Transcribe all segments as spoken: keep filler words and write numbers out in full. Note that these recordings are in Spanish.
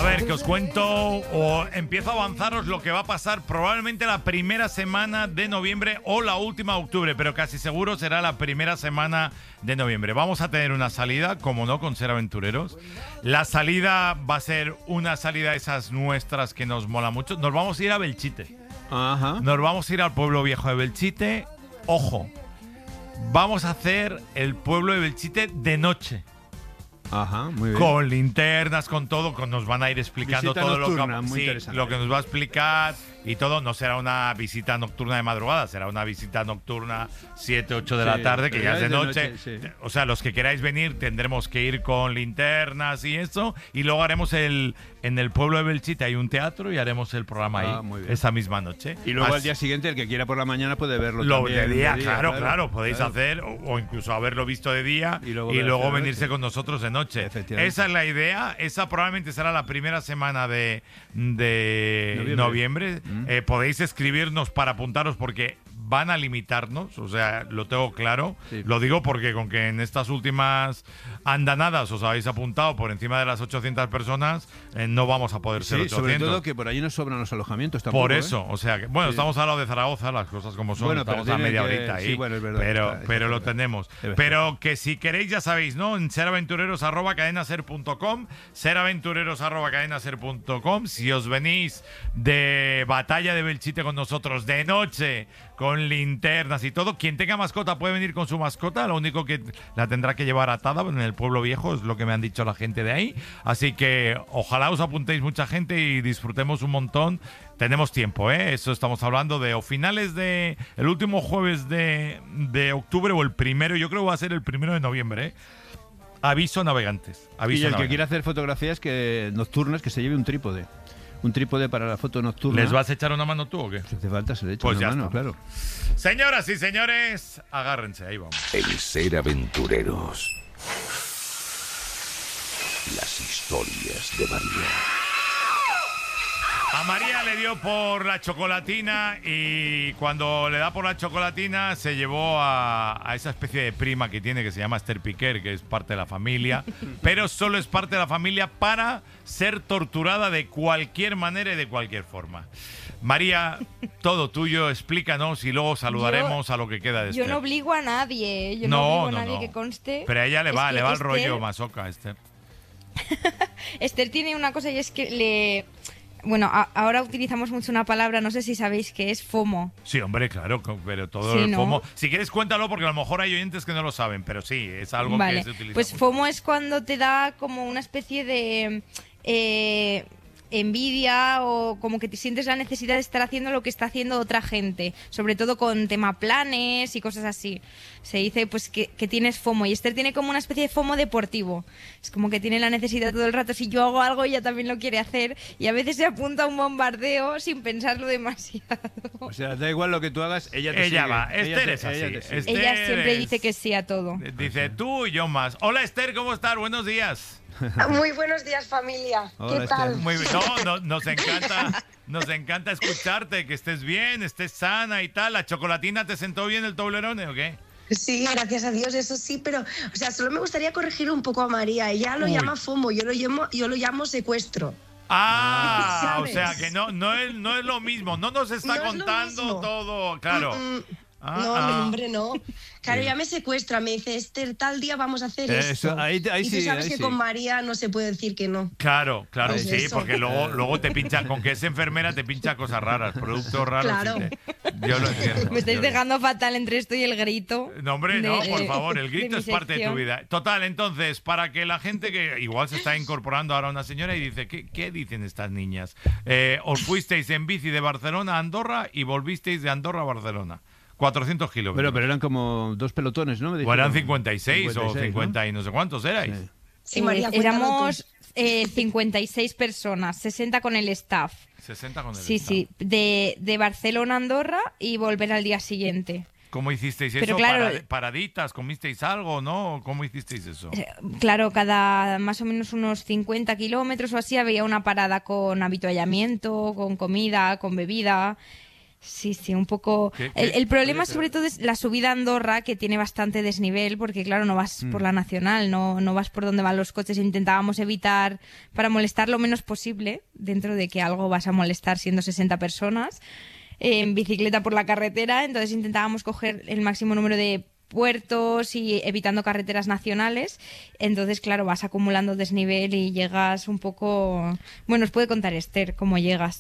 ver, que os cuento o empiezo a avanzaros lo que va a pasar probablemente la primera semana de noviembre o la última de octubre, pero casi seguro será la primera semana de noviembre. Vamos a tener una salida, como no, con Ser Aventureros. La salida va a ser una salida de esas nuestras que nos mola mucho. Nos vamos a ir a Belchite. Ajá. Nos vamos a ir al pueblo viejo de Belchite. Ojo, vamos a hacer el pueblo de Belchite de noche. Ajá, muy bien. Con linternas, con todo, con, nos van a ir explicando Visita todo nocturna, lo que, muy sí, interesante. lo que nos va a explicar y todo. No será una visita nocturna de madrugada, será una visita nocturna siete, ocho de Sí, la tarde, que pero ya es de noche. noche, sí. O sea, los que queráis venir tendremos que ir con linternas y eso. Y luego haremos el... En el pueblo de Belchite hay un teatro y haremos el programa Ah, ahí muy bien. esa misma noche. Y luego Así- al día siguiente, el que quiera por la mañana puede verlo lo también. de día, claro, claro, podéis claro. hacer o, o incluso haberlo visto de día Y y luego luego, verlo de venirse noche. con nosotros de noche. Efectivamente. Esa es la idea. Esa probablemente será la primera semana de, de Noviembre. noviembre. Mm. Eh, podéis escribirnos para apuntaros porque van a limitarnos, o sea, lo tengo claro. Sí. Lo digo porque con que en estas últimas andanadas os habéis apuntado por encima de las ochocientas personas, eh, no vamos a poder ser Sí, ochocientos. sobre todo que por allí no sobran los alojamientos tampoco. Por ¿eh? eso, o sea, que, bueno, Sí. estamos al lado de Zaragoza, las cosas como son, Bueno, pero estamos a tiene media que- horita ahí, sí, bueno, es verdad, pero, está- pero está lo verdad. tenemos. Es verdad. Pero que si queréis, ya sabéis, ¿no? En seraventureros arroba cadenaser punto com, seraventureros arroba cadenaser punto com, si os venís de Batalla de Belchite con nosotros de noche, con linternas y todo, quien tenga mascota puede venir con su mascota, lo único que la tendrá que llevar atada en el pueblo viejo, es lo que me han dicho la gente de ahí, así que ojalá os apuntéis mucha gente y disfrutemos un montón. Tenemos tiempo, ¿eh? Eso estamos hablando de o finales de el último jueves de, de octubre o el primero, yo creo que va a ser el primero de noviembre, ¿eh? Aviso navegantes, Y aviso el que navegantes. quiera hacer fotografías que nocturnas, que se lleve un trípode. Un trípode para la foto nocturna. ¿Les vas a echar una mano tú o qué? Si hace falta, se le echa Pues una ya mano, está. claro. Señoras y señores, agárrense, ahí vamos. El Ser Aventureros. Las historias de María. A María le dio por la chocolatina y cuando le da por la chocolatina se llevó a, a esa especie de prima que tiene que se llama Esther Piquer, que es parte de la familia, pero solo es parte de la familia para ser torturada de cualquier manera y de cualquier forma. María, todo tuyo, explícanos y luego saludaremos a lo que queda de Yo Esther. no obligo a nadie, yo no, No, obligo no, a nadie no. que conste. Pero a ella le Es va, que le va el Esther- rollo masoca, Esther. Esther tiene una cosa y es que le... Bueno, a- ahora utilizamos mucho una palabra, no sé si sabéis que es FOMO. Sí, hombre, claro, co- pero todo Sí, el ¿no? FOMO. Si quieres, cuéntalo porque a lo mejor hay oyentes que no lo saben, pero sí, es algo Vale, que se utiliza. pues mucho. FOMO es cuando te da como una especie de eh, envidia o como que te sientes la necesidad de estar haciendo lo que está haciendo otra gente, sobre todo con tema planes y cosas así. Se dice pues que, que tienes FOMO y Esther tiene como una especie de FOMO deportivo. Es como que tiene la necesidad todo el rato, si yo hago algo ella también lo quiere hacer y a veces se apunta a un bombardeo sin pensarlo demasiado. O sea, da igual lo que tú hagas, ella te Ella sigue. va, Esther te- es así. ella te sigue. Esther Ella siempre es- dice que sí a todo. Dice tú y yo más. Hola Esther, ¿cómo estás? Buenos días. Muy buenos días, familia. Hola, ¿Qué tal? Esther. Muy bien. No, no, nos encanta, nos encanta escucharte, que estés bien, estés sana y tal. ¿La chocolatina te sentó bien el Toblerone o qué? Sí, gracias a Dios, eso sí, pero, o sea, solo me gustaría corregir un poco a María. Ella lo Uy. llama FOMO, yo lo llamo, yo lo llamo secuestro. Ah, o ¿Sabes? sea que no, no es, no es lo mismo. No nos está No es lo contando mismo. todo, claro. Mm, mm. Ah, no, ah. hombre, no. Claro, ya me secuestra, me dice, Esther, tal día vamos a hacer Eso, esto. ahí- ahí y tú sí, sabes ahí que sí. con María no se puede decir que no. Claro, claro, Pues sí, eso. porque luego, luego te pincha, con que es enfermera te pincha cosas raras, productos raros. Claro. y te- yo lo entiendo. Me estáis yo lo- dejando fatal entre esto y el grito. No, hombre, de- no, por de- favor, el de grito mi es parte de tu sección. vida. Total, entonces, para que la gente que igual se está incorporando ahora una señora y dice, ¿qué, qué dicen estas niñas? Eh, os fuisteis en bici de Barcelona a Andorra y volvisteis de Andorra a Barcelona. cuatrocientos kilómetros. Pero, pero eran como dos pelotones, ¿no? Me o eran dijeron. cincuenta y seis o cincuenta y seis, cincuenta y no sé cuántos erais. Sí. Sí, Eh, María, cuéntalo tú. éramos eh, cincuenta y seis personas, sesenta con el staff. sesenta con el Sí, Estado. sí, de, de Barcelona a Andorra y volver al día siguiente. ¿Cómo hicisteis Pero eso? claro- Parad- ¿Paraditas? ¿Comisteis algo, no? ¿Cómo hicisteis eso? Eh, Claro, cada más o menos unos cincuenta kilómetros o así había una parada con habituallamiento, con comida, con bebida. Sí, sí, un poco. ¿Qué- El, qué? el problema Oye, pero- sobre todo es la subida a Andorra, que tiene bastante desnivel, porque claro, no vas por la nacional, no, no vas por donde van los coches. Intentábamos evitar para molestar lo menos posible, dentro de que algo vas a molestar siendo sesenta personas, eh, en bicicleta por la carretera. Entonces intentábamos coger el máximo número de puertos y evitando carreteras nacionales. Entonces, claro, vas acumulando desnivel y llegas un poco... Bueno, os puede contar Esther cómo llegas.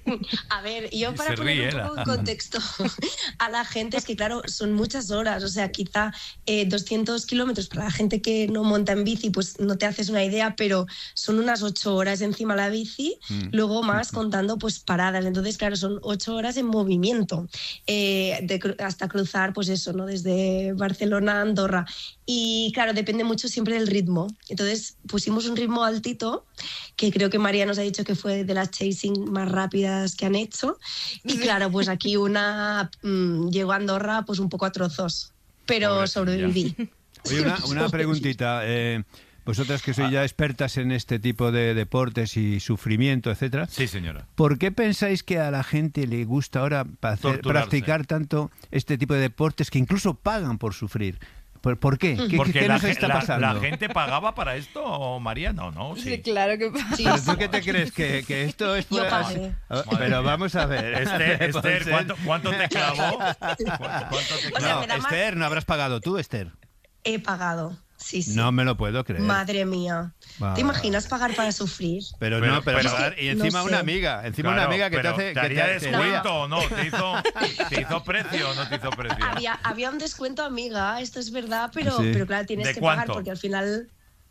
A ver, yo Y para se poner ríe, un poco ¿eh? en contexto a la gente, es que claro, son muchas horas, o sea, quizá eh, doscientos kilómetros para la gente que no monta en bici, pues no te haces una idea, pero son unas ocho horas encima de la bici, luego más contando pues paradas, entonces claro, son ocho horas en movimiento, eh, de cru- hasta cruzar pues eso, ¿no? Desde Barcelona a Andorra. Y claro, depende mucho siempre del ritmo. Entonces pusimos un ritmo altito, que creo que María nos ha dicho que fue de las chasing más rápidas que han hecho. Y claro, pues aquí una mmm, llegó a Andorra pues un poco a trozos, pero Pobrecilla. sobreviví. Oye, una, una preguntita. Eh, vosotras que sois ya expertas en este tipo de deportes y sufrimiento, etcétera, Sí, señora. ¿por qué pensáis que a la gente le gusta ahora pa- hacer- Torturarse. practicar tanto este tipo de deportes que incluso pagan por sufrir? ¿Por, por qué? ¿Qué, Porque qué la, nos ge- está la- pasando? la gente pagaba para esto, María, no, no, sí. claro que pasa. Sí, ¿Pero tú qué te crees? ¿Que, que esto es Yo por- pagué. Ah, Pero vamos a ver. Esther, Ponce. Esther, ¿cuánto, cuánto te clavó? ¿Cuánto, cuánto te O sea, clavó? No, me da más- Esther, no habrás pagado tú, Esther. He pagado, sí, sí. No me lo puedo creer. Madre mía. Va, ¿Te va, imaginas pagar para sufrir? Pero, Pero- no, pero, pero- pagar- y No encima sé. una amiga, encima Claro, una amiga que te pero hace... ¿te que haría te- te descuento o no? ¿Te hizo, ¿Te hizo precio o no te hizo precio? Había, había un descuento, amiga, esto es verdad, pero, Sí. pero claro, tienes ¿De que cuánto? pagar porque al final...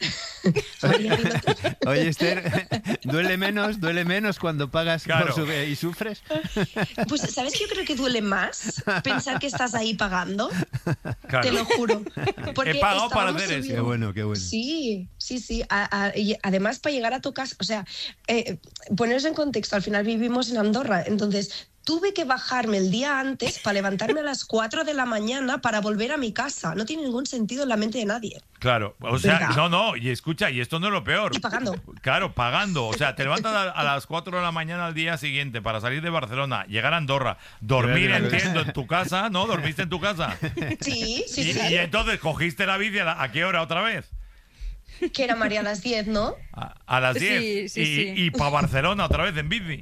María, dilo tú. Oye, Esther, ¿duele menos, duele menos cuando pagas por Claro. su- y sufres? Pues, ¿sabes qué? Yo creo que duele más pensar que estás ahí pagando, Claro. te lo juro. Porque He pagado para estábamos hacer eso. subiendo- Qué bueno, qué bueno. Sí, sí, sí. A- a- y además, para llegar a tu casa, o sea, eh, poneros en contexto, al final vivimos en Andorra, entonces tuve que bajarme el día antes para levantarme a las cuatro de la mañana para volver a mi casa. No tiene ningún sentido en la mente de nadie. Claro, o sea, Venga. no, no, y escucha, y esto no es lo peor. Y pagando. Claro, pagando. O sea, te levantas a, a las cuatro de la mañana al día siguiente para salir de Barcelona, llegar a Andorra, dormir, Claro, claro. entiendo, en tu casa, ¿no? ¿Dormiste en tu casa? Sí, sí, Y, sí. y entonces cogiste la bici a, la- ¿a qué hora otra vez? Que era María a las diez, ¿no? A, a las Sí, diez. sí, y sí. y para Barcelona otra vez en bici.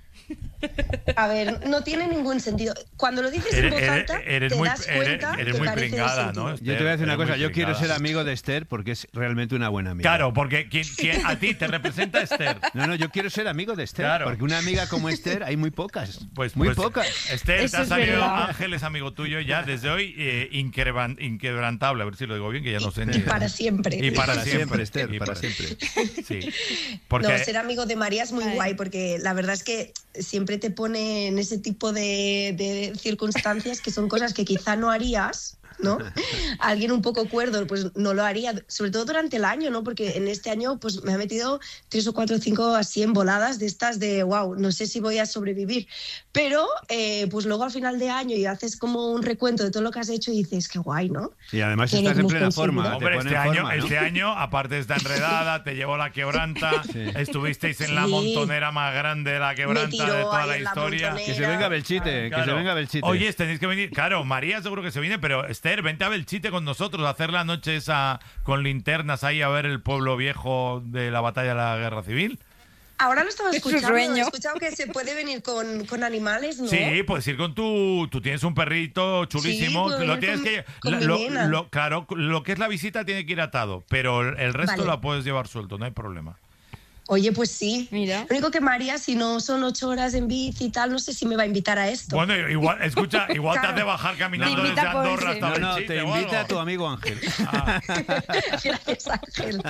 A ver, no tiene ningún sentido. Cuando lo dices en Eres, voz eres- alta, eres te muy, das eres, cuenta eres que muy carece de pringada, sentido. ¿no? Yo te voy a decir Esther? una Eres cosa, muy yo quiero ser pringada. amigo de Esther porque es realmente una buena amiga. Claro, porque ¿quién, quién- a ti te representa Esther. No, no, yo quiero ser amigo de Esther, Claro. porque una amiga como Esther hay muy pocas. Pues, muy pues, pocas. Esther, Eso te ha es salido verdad. Ángel, es amigo tuyo ya desde hoy, eh, inquebran- inquebrantable, a ver si lo digo bien, que ya no sé ni. Y para siempre. Y para, Para siempre, siempre, Esther, Y para siempre. Sí. Porque No, ser amigo de María es muy Ay. guay porque la verdad es que siempre te pone en ese tipo de, de circunstancias que son cosas que quizá no harías, ¿no? Alguien un poco cuerdo pues no lo haría, sobre todo durante el año, ¿no? Porque en este año pues me ha metido tres o cuatro o cinco así en voladas de estas de wow, no sé si voy a sobrevivir. Pero eh, pues luego al final de año y haces como un recuento de todo lo que has hecho y dices, qué guay, ¿no? Y además Tiene estás en como plena sensibilidad. forma. Hombre, te pone este en año, forma, ¿no? este año, aparte de esta enredada, te llevó la quebranta, estuvisteis en la Sí. montonera más grande de la quebranta tiró de toda ahí la en la historia. montonera. Que se venga Belchite, que Claro. se venga Belchite. Oye, tenéis que venir. Claro, María seguro que se viene, pero Esther, vente a Belchite con nosotros, a hacer la noche esa con linternas ahí a ver el pueblo viejo de la batalla de la guerra civil. Ahora lo estaba Es su escuchando, sueño. he escuchado que se puede venir con, con animales, ¿no? Sí, puedes ir con tu. Tú tienes un perrito chulísimo. puedo lo ir tienes con- que. con la- mi lo, nena. lo- claro, lo que es la visita tiene que ir atado, pero el resto Vale. la puedes llevar suelto, no hay problema. Oye, pues sí. Mira. Lo único que María, si no son ocho horas en bici y tal, no sé si me va a invitar a esto. Bueno, igual, escucha, igual te Claro. hace bajar caminando Te desde invita a Andorra Ponce. hasta No, no, Belchite te o invita algo. a tu amigo Ángel. Ah, Gracias, Ángel.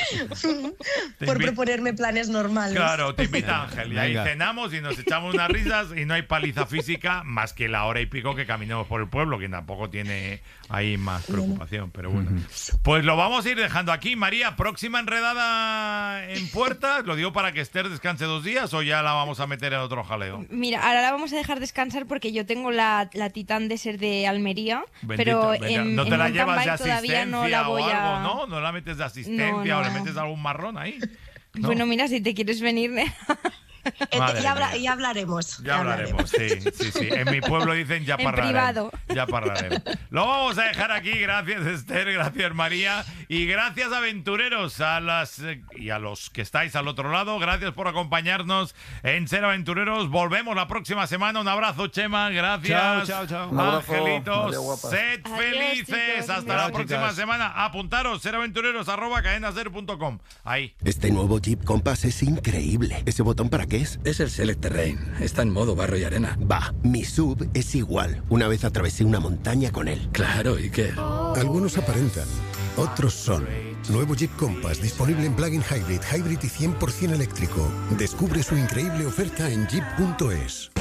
Te Por invi- proponerme planes normales. claro, te invita Ángel. Y ahí Venga. cenamos y nos echamos unas risas y no hay paliza física más que la hora y pico que caminemos por el pueblo, que tampoco tiene ahí más preocupación, pero bueno. Pues lo vamos a ir dejando aquí. María, próxima enredada en puerta, lo digo para que Esther descanse dos días o ya la vamos a meter en otro jaleo. Mira, ahora la vamos a dejar descansar porque yo tengo la, la Titan Desert de Almería, Bendita, pero bendita. en, no te en la mountain llevas de bike todavía no asistencia la voy o algo, a... ¿no? No la metes de asistencia No, o le no. metes algún marrón ahí. ¿no? Bueno, mira, si te quieres venir... Eh, Madre ya, habla- mía. ya hablaremos. Ya hablaremos, sí, sí, sí. En mi pueblo dicen ya En parlarem. privado. Ya parlarem. Lo vamos a dejar aquí. Gracias, Esther. Gracias, María. Y gracias, aventureros, a las eh, y a los que estáis al otro lado. Gracias por acompañarnos en Ser Aventureros. Volvemos la próxima semana. Un abrazo, Chema. Gracias. Chao, chao, chao. Un abrazo. Angelitos. Adiós, guapas. Sed Adiós, felices. chicos. Hasta Chao, la próxima chicas. semana. Apuntaros. Seraventureros arroba cadenaser punto com. Ahí. Este nuevo Jeep Compass es increíble. ¿Ese botón para qué es? Es el Select Terrain. Está en modo barro y arena. Va, mi sub es igual. Una vez atravesé una montaña con él. Claro, ¿y qué? Algunos aparentan, otros son. Nuevo Jeep Compass disponible en plug-in hybrid, hybrid y cien por ciento eléctrico. Descubre su increíble oferta en jeep punto es.